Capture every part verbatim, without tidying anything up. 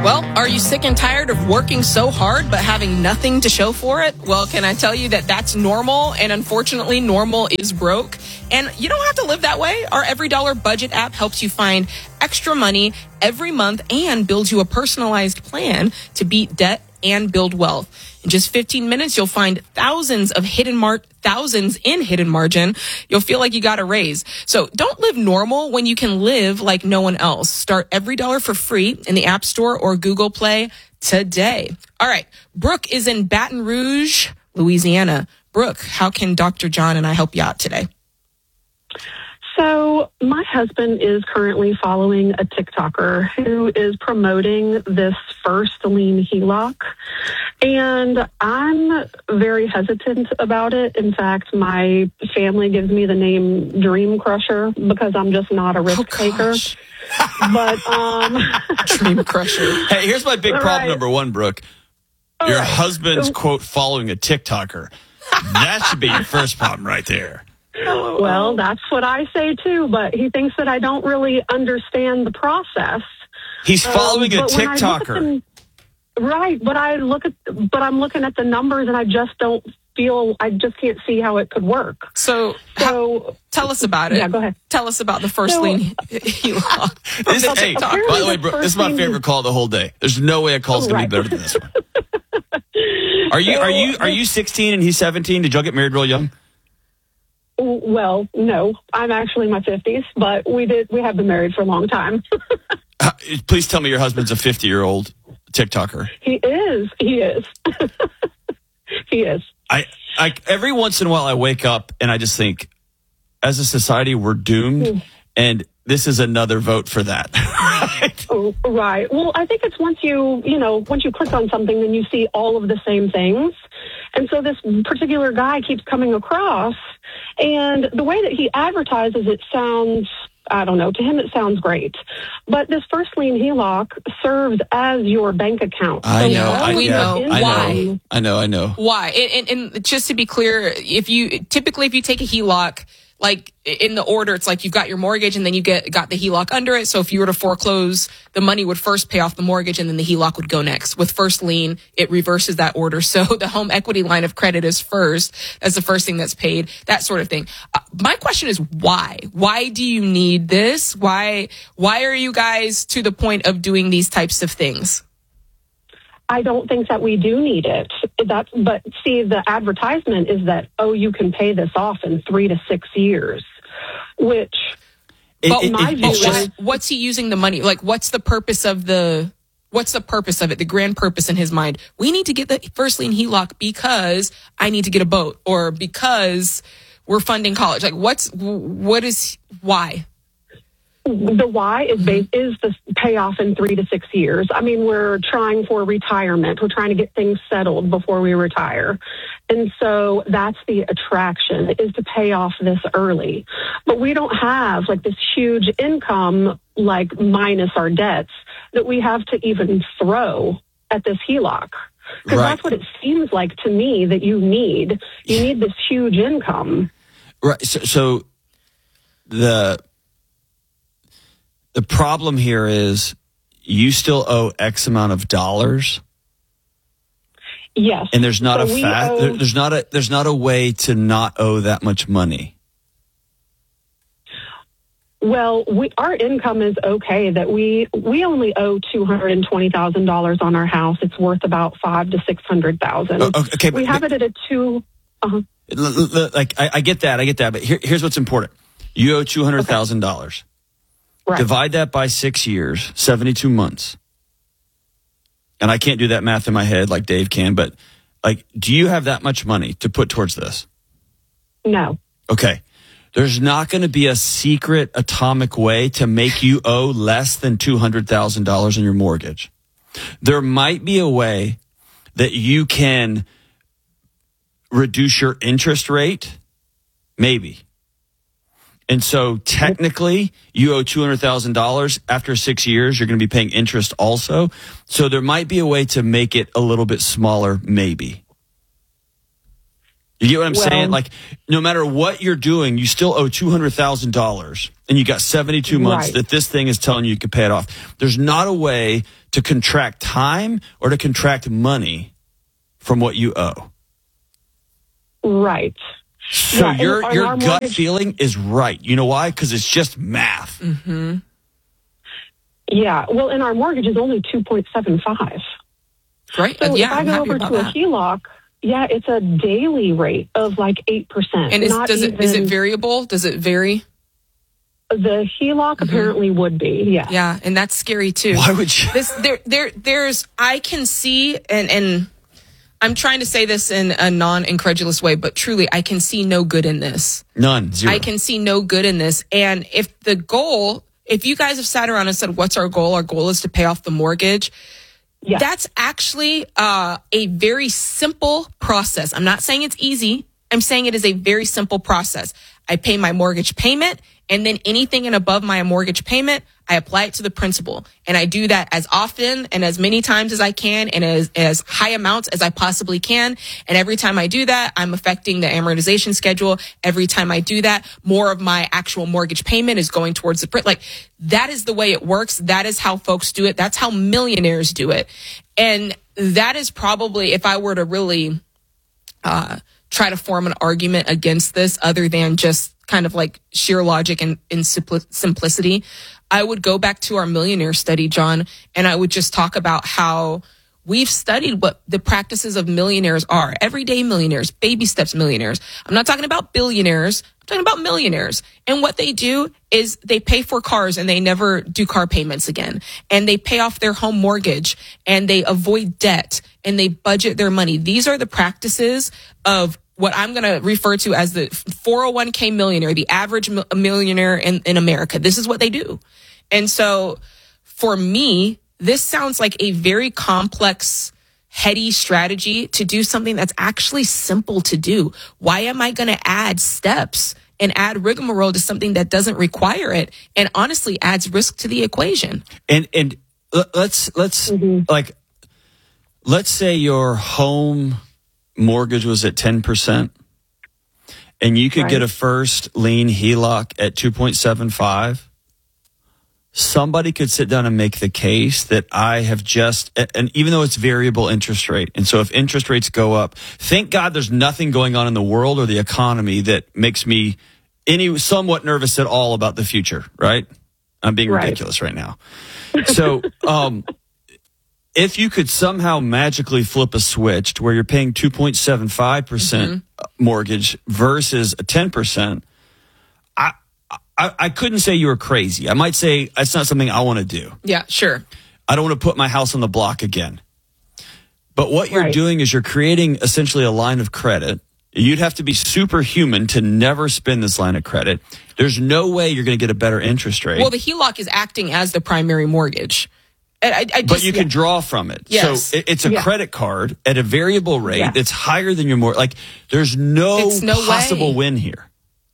Well, are you sick and tired of working so hard but having nothing to show for it? Well, can I tell you that that's normal, and unfortunately, normal is broke. And you don't have to live that way. Our Every Dollar Budget app helps you find extra money every month and builds you a personalized plan to beat debt and build wealth. In just fifteen minutes, you'll find thousands of hidden mar- thousands in hidden margin. You'll feel like you got a raise. So don't live normal when you can live like no one else. Start Every Dollar for free in the App Store or Google Play today. All right. Brooke is in Baton Rouge, Louisiana. Brooke, how can Doctor John and I help you out today? So my husband is currently following a TikToker who is promoting this first lien H E L O C. And I'm very hesitant about it. In fact, my family gives me the name Dream Crusher because I'm just not a risk Oh, taker. But um Dream Crusher. Hey, here's my big problem, right. number one, Brooke. Your right. husband's, quote, following a TikToker. That should be your first problem right there. Well, that's what I say too, but he thinks that I don't really understand the process. He's following Um, a but when I look at TikToker. the- Right, but I look at, but I'm looking at the numbers and I just don't feel, I just can't see how it could work. So, So, tell us about it. yeah, go ahead. Tell us about the first So- link. H E L O C. This, From hey, TikTok. by the way, the Brooke, first this is my thing- favorite call of the whole day. There's no way a call's going Right. to be better than this one. Are you, are you, are you sixteen and he's seventeen? Did y'all get married real young? Well, no, I'm actually in my fifties, but we did, we have been married for a long time. Uh, Please tell me your husband's a fifty-year-old TikToker. He is, he is. He is. I, I, every once in a while I wake up and I just think, as a society, we're doomed. And this is another vote for that. Right? Oh, right. Well, I think it's once you, you know, once you click on something, then you see all of the same things. And so this particular guy keeps coming across, and the way that he advertises it sounds, I don't know, to him it sounds great. But this first lien H E L O C serves as your bank account. I So know. while I, we you're yeah, know. in I Why? know. I know. I know. Why? And, and, and just to be clear, if you typically if you take a H E L O C, like in the order, it's like you've got your mortgage and then you get got the H E L O C under it. So if you were to foreclose, the money would first pay off the mortgage and then the H E L O C would go next. With first lien, it reverses that order. So the home equity line of credit is first. That's the first thing that's paid, that sort of thing. Uh, my question is why? Why do you need this? Why, why are you guys to the point of doing these types of things? I don't think that we do need it. That's, but see, the advertisement is that, oh, you can pay this off in three to six years, which, It- but it- my it- view it's is, just- What's he using the money? Like, what's the purpose of the, what's the purpose of it? The grand purpose in his mind. We need to get the first lien H E L O C because I need to get a boat or because we're funding college. Like, what's, what is, why? the why is based, is the payoff in three to six years. I mean, we're trying for retirement. We're trying to get things settled before we retire. And so that's the attraction, is to pay off this early. But we don't have like this huge income, like minus our debts, that we have to even throw at this H E L O C. Because Right. that's what it seems like to me that you need. You need this huge income. Right. So, so the the problem here is you still owe X amount of dollars, Yes. and there's not So a we fat. owe- there- there's not a there's not a way to not owe that much money. Well, we, our income is okay. That we we only owe two hundred and twenty thousand dollars on our house. It's worth about five to six hundred thousand. Oh, okay, we but- have it at a two. Uh-huh. L- l- l- Like I, I get that, I get that, but here, here's what's important: you owe two hundred thousand dollars. Right. Divide that by six years, seventy-two months. And I can't do that math in my head like Dave can, but like, do you have that much money to put towards this? No. Okay. There's not going to be a secret atomic way to make you owe less than two hundred thousand dollars on your mortgage. There might be a way that you can reduce your interest rate. Maybe. And so technically you owe two hundred thousand dollars. After six years, you're going to be paying interest also. So there might be a way to make it a little bit smaller, maybe. You get what I'm Well- saying? Like, no matter what you're doing, you still owe two hundred thousand dollars, and you got seventy-two months Right. that this thing is telling you you can pay it off. There's not a way to contract time or to contract money from what you owe. Right. So Yeah, your and your our gut mortgage- feeling is right. You know why? Because it's just math. Mm-hmm. Yeah. Well, and our mortgage is only two point seven five. Right. So yeah, if I I'm go happy over about to that. a H E L O C, yeah, it's a daily rate of like eight percent. And is, not does it is it even- variable? Does it vary? The H E L O C Mm-hmm. apparently would be, yeah. Yeah, and that's scary too. Why would you? This there there there's I can see and and I'm trying to say this in a non-incredulous way, but truly I can see no good in this. None. Zero. I can see no good in this. And if the goal, if you guys have sat around and said, what's our goal? Our goal is to pay off the mortgage. Yeah. That's actually uh, a very simple process. I'm not saying it's easy. I'm saying it is a very simple process. I pay my mortgage payment, and then anything and above my mortgage payment, I apply it to the principal. And I do that as often and as many times as I can and as, as high amounts as I possibly can. And every time I do that, I'm affecting the amortization schedule. Every time I do that, more of my actual mortgage payment is going towards the print. Like, that is the way it works. That is how folks do it. That's how millionaires do it. And that is probably, if I were to really, uh, try to form an argument against this other than just kind of like sheer logic and, and simpli- simplicity, I would go back to our millionaire study, John, and I would just talk about how we've studied what the practices of millionaires are. Everyday millionaires, baby steps millionaires. I'm not talking about billionaires. I'm talking about millionaires. And what they do is they pay for cars and they never do car payments again. And they pay off their home mortgage and they avoid debt and they budget their money. These are the practices of what I'm going to refer to as the four oh one k millionaire, the average millionaire in, in America. This is what they do. And so for me, this sounds like a very complex, heady strategy to do something that's actually simple to do. Why am I going to add steps and add rigmarole to something that doesn't require it and honestly adds risk to the equation? And and let's let's Mm-hmm. like let's say your home mortgage was at ten percent and you could Right. get a first lien H E L O C at two point seven five. Somebody could sit down and make the case that I have just, and even though it's variable interest rate, and so if interest rates go up, thank God there's nothing going on in the world or the economy that makes me any somewhat nervous at all about the future, right? I'm being Right. ridiculous right now. So, um, if you could somehow magically flip a switch to where you're paying two point seven five percent mortgage versus a ten percent, I, I I couldn't say you were crazy. I might say it's not something I want to do. Yeah, sure. I don't want to put my house on the block again. But what you're Right. doing is you're creating essentially a line of credit. You'd have to be superhuman to never spend this line of credit. There's no way you're going to get a better interest rate. Well, the H E L O C is acting as the primary mortgage. I, I, I just, but you can draw from it. Yes. So it, it's a Yeah. credit card at a variable rate Yeah. that's higher than your more. Like, there's no, It's no possible way. win here.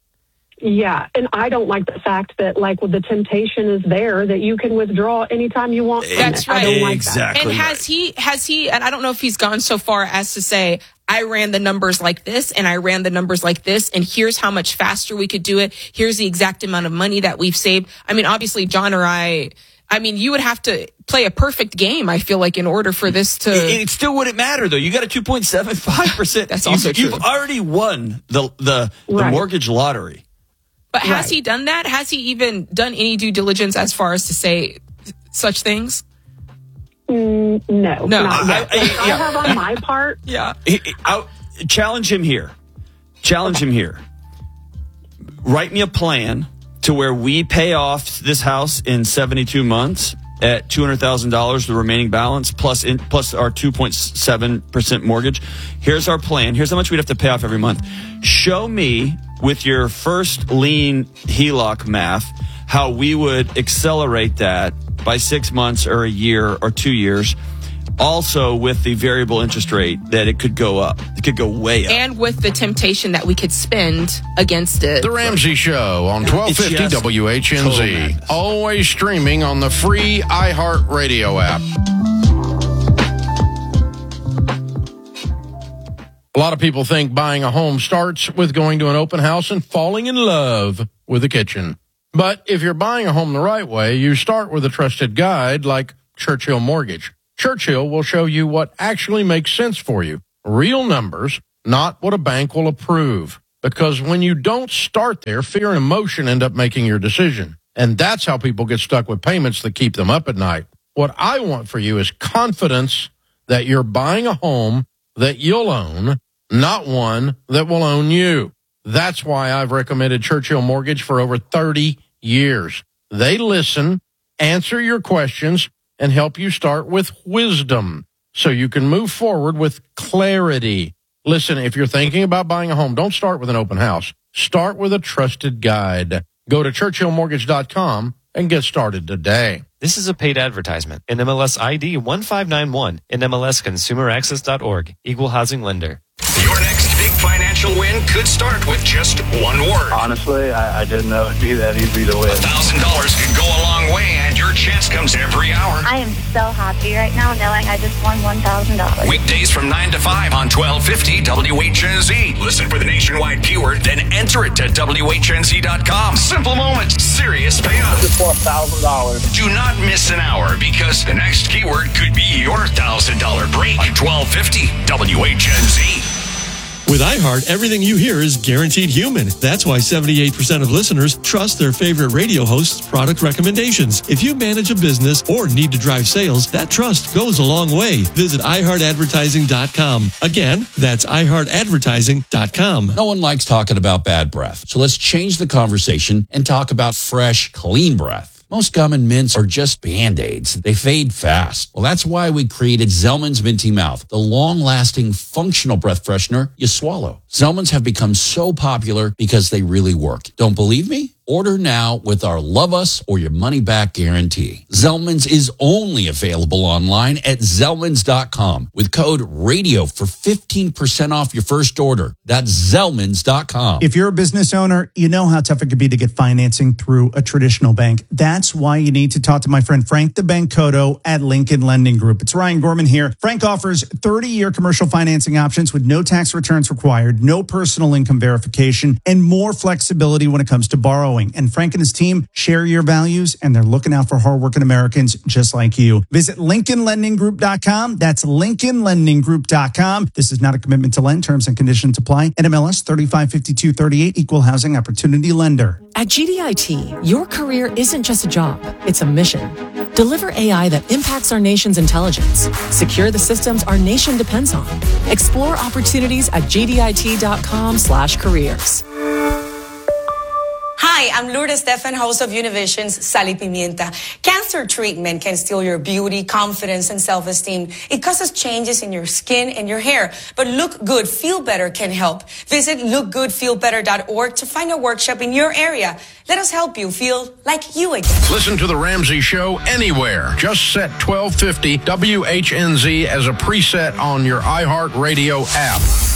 Yeah, and I don't like the fact that, like, the temptation is there that you can withdraw anytime you want. from That's it. I right. don't like Exactly. And has he, has he, and I don't know if he's gone so far as to say, I ran the numbers like this and I ran the numbers like this, and here's how much faster we could do it. Here's the exact amount of money that we've saved. I mean, obviously, John or I, I mean, you would have to play a perfect game, I feel like, in order for this to. It, it still wouldn't matter, though. You got a two point seven five percent. That's also you've, true. You've already won the, the, the Right. mortgage lottery. But has Right. he done that? Has he even done any due diligence as far as to say such things? Mm, no, No. not I- yet. I- But I yeah. have on my part. Yeah. He- he- I'll- challenge him here. Challenge him here. Write me a plan to where we pay off this house in seventy-two months at two hundred thousand dollars, the remaining balance, plus in, plus our two point seven percent mortgage. Here's our plan. Here's how much we'd have to pay off every month. Show me with your first lien H E L O C math how we would accelerate that by six months or a year or two years. Also with the variable interest rate that it could go up. It could go way up. And with the temptation that we could spend against it. The Ramsey Show on twelve fifty just W H N total Z. madness. Always streaming on the free iHeartRadio app. A lot of people think buying a home starts with going to an open house and falling in love with the kitchen. But if you're buying a home the right way, you start with a trusted guide like Churchill Mortgage. Churchill will show you what actually makes sense for you. Real numbers, not what a bank will approve. Because when you don't start there, fear and emotion end up making your decision. And that's how people get stuck with payments that keep them up at night. What I want for you is confidence that you're buying a home that you'll own, not one that will own you. That's why I've recommended Churchill Mortgage for over thirty years. They listen, answer your questions, and help you start with wisdom so you can move forward with clarity. Listen, if you're thinking about buying a home, don't start with an open house. Start with a trusted guide. Go to churchill mortgage dot com and get started today. This is a paid advertisement. N M L S I D one five nine one. N M L S consumer access dot org. Equal housing lender. Your next big financial win could start with just one word. Honestly, I, I didn't know it'd be that easy to win. one thousand dollars could go a long way, and your chance comes every hour. I am so happy right now knowing I just won one thousand dollars. Weekdays from nine to five on twelve fifty W H N Z. Listen for the nationwide keyword, then enter it to W H N Z dot com. Simple moments, serious payoff. Just won one thousand dollars. Do not miss an hour, because the next keyword could be your one thousand dollars break on twelve fifty W H N Z. With iHeart, everything you hear is guaranteed human. That's why seventy-eight percent of listeners trust their favorite radio host's product recommendations. If you manage a business or need to drive sales, that trust goes a long way. Visit i heart advertising dot com. Again, that's i heart advertising dot com. No one likes talking about bad breath, so let's change the conversation and talk about fresh, clean breath. Most gum and mints are just Band-Aids. They fade fast. Well, that's why we created Zellman's Minty Mouth, the long-lasting, functional breath freshener you swallow. Zellman's have become so popular because they really work. Don't believe me? Order now with our Love Us or Your Money Back guarantee. Zellman's is only available online at Zellmans dot com with code RADIO for fifteen percent off your first order. That's Zellmans dot com. If you're a business owner, you know how tough it could be to get financing through a traditional bank. That's why you need to talk to my friend Frank the Bankoto at Lincoln Lending Group. It's Ryan Gorman here. Frank offers thirty-year commercial financing options with no tax returns required, no personal income verification, and more flexibility when it comes to borrowing. And Frank and his team share your values, and they're looking out for hardworking Americans just like you. Visit Lincoln Lending Group dot com. That's Lincoln Lending Group dot com. This is not a commitment to lend. Terms and conditions apply. N M L S thirty-five fifty-two thirty-eight, Equal Housing Opportunity Lender. At G D I T, your career isn't just a job, it's a mission. Deliver A I that impacts our nation's intelligence. Secure the systems our nation depends on. Explore opportunities at G D I T dot com slash careers. Hi, I'm Lourdes Stefan, host of Univision's Sal y Pimienta. Cancer treatment can steal your beauty, confidence, and self-esteem. It causes changes in your skin and your hair. But Look Good, Feel Better can help. Visit look good feel better dot org to find a workshop in your area. Let us help you feel like you again. Listen to The Ramsey Show anywhere. Just set twelve fifty W H N Z as a preset on your iHeartRadio app.